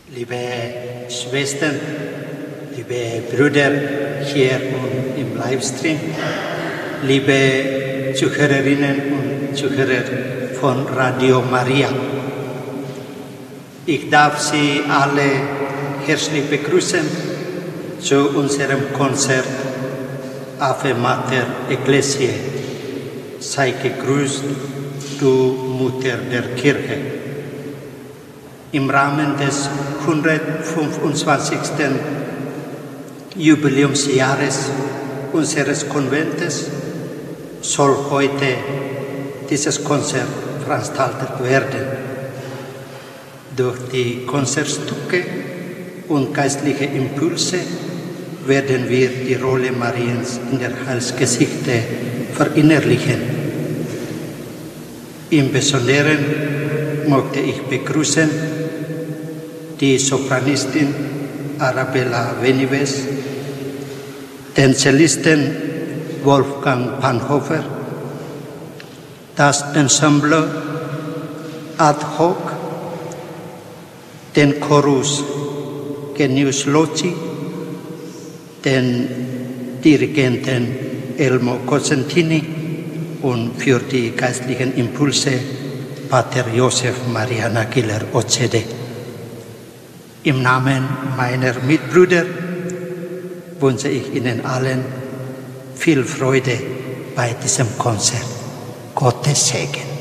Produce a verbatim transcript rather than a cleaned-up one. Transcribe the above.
Liebe Schwestern, liebe Brüder hier und im Livestream, liebe Zuhörerinnen und Zuhörer von Radio Maria. Ich darf Sie alle herzlich begrüßen zu unserem Konzert Ave Mater Ecclesiae. Sei gegrüßt, du Mutter der Kirche. Im Rahmen des hundertfünfundzwanzigsten Jubiläumsjahres unseres Konventes soll heute dieses Konzert veranstaltet werden. Durch die Konzertstücke und geistliche Impulse werden wir die Rolle Mariens in der Heilsgeschichte verinnerlichen. Im Besonderen möchte ich begrüßen die Sopranistin Arabella Venives, den Cellisten Wolfgang Panhofer, das Ensemble Ad Hoc, den Chorus Genius Loci, den Dirigenten Elmo Cosentini und für die geistlichen Impulse Pater Josef Maria Nagiller O C D. Im Namen meiner Mitbrüder wünsche ich Ihnen allen viel Freude bei diesem Konzert. Gottes Segen.